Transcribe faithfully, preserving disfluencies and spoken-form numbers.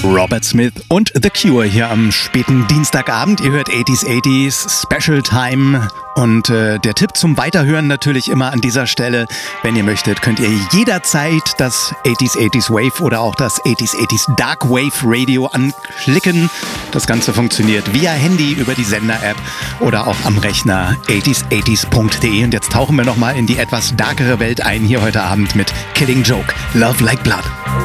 Robert Smith und The Cure hier am späten Dienstagabend. Ihr hört achtziger achtziger Special Time. Und äh, der Tipp zum Weiterhören natürlich immer an dieser Stelle. Wenn ihr möchtet, könnt ihr jederzeit das achtziger achtziger Wave oder auch das achtziger achtziger Dark Wave Radio anklicken. Das Ganze funktioniert via Handy über die Sender-App oder auch am Rechner achtziger achtziger punkt de. Und jetzt tauchen wir nochmal in die etwas darkere Welt ein hier heute Abend mit Killing Joke, Love Like Blood.